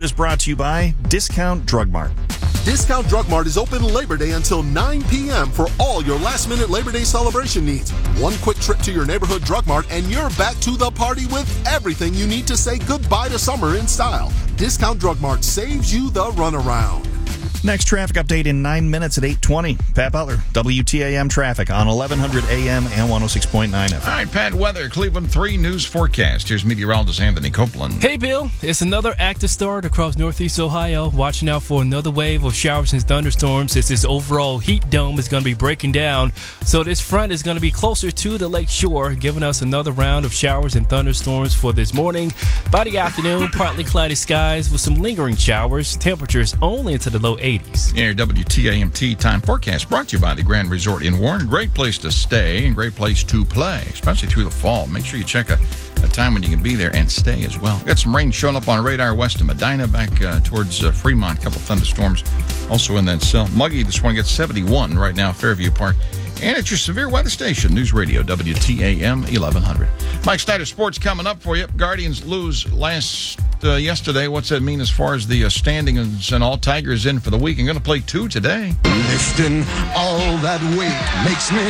is brought to you by Discount Drug Mart. Discount Drug Mart is open Labor Day until 9 p.m. for all your last-minute Labor Day celebration needs. One quick trip to your neighborhood Drug Mart and you're back to the party with everything you need to say goodbye to summer in style. Discount Drug Mart saves you the runaround. Next traffic update in 9 minutes at 8:20. Pat Butler, WTAM traffic on 1100 AM and 106.9 FM. All right, Pat, weather, Cleveland 3 news forecast. Here's meteorologist Anthony Copeland. Hey, Bill. It's another active start across northeast Ohio. Watching out for another wave of showers and thunderstorms as this overall heat dome is going to be breaking down. So this front is going to be closer to the lake shore, giving us another round of showers and thunderstorms for this morning. By the afternoon, partly cloudy skies with some lingering showers. Temperatures only into the low 80s. Your WTAMT time forecast brought to you by the Grand Resort in Warren. Great place to stay and great place to play, especially through the fall. Make sure you check a time when you can be there and stay as well. Got some rain showing up on radar west of Medina, back towards Fremont. A couple thunderstorms also in that cell. Muggy this morning, gets 71 right now, Fairview Park. And it's your severe weather station, News Radio, WTAM 1100. Mike Snyder Sports coming up for you. Guardians lose yesterday. What's that mean as far as the standings and all Tigers in for the week? I'm going to play 2 today. Lifting all that weight makes me